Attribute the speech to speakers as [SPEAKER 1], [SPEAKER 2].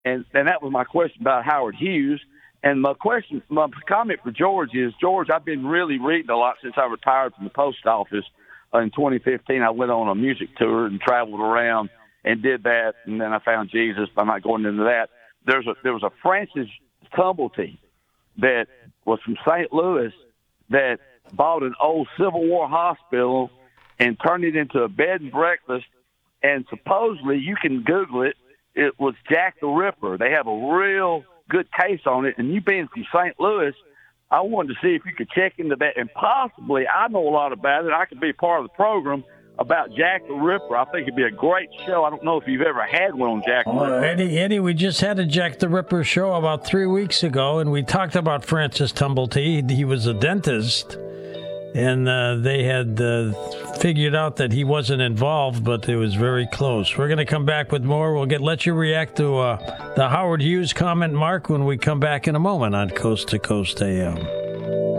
[SPEAKER 1] And that was my question about Howard Hughes. And my comment for George is, George, I've been really reading a lot since I retired from the post office. In 2015, I went on a music tour and traveled around and did that, and then I found Jesus. I'm not going into that. There was a Francis Tumblety that was from St. Louis that bought an old Civil War hospital and turned it into a bed and breakfast, and supposedly, you can Google it, it was Jack the Ripper. They have a real good case on it, and you being from St. Louis, I wanted to see if you could check into that, and possibly, I know a lot about it, I could be part of the program about Jack the Ripper. I think it'd be a great show. I don't know if you've ever had one on Jack the Ripper.
[SPEAKER 2] Eddie, we just had a Jack the Ripper show about 3 weeks ago, and we talked about Francis Tumblety. He was a dentist, and they had figured out that he wasn't involved, but it was very close. We're going to come back with more. We'll let you react to the Howard Hughes comment, Mark, when we come back in a moment on Coast to Coast AM.